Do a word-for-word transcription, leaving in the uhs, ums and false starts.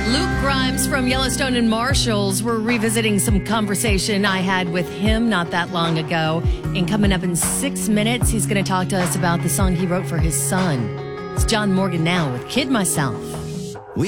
Luke Grimes from Yellowstone and Marshalls. We're revisiting some conversation I had with him not that long ago. And coming up in six minutes, he's going to talk to us about the song he wrote for his son. It's John Morgan now with Kid Myself.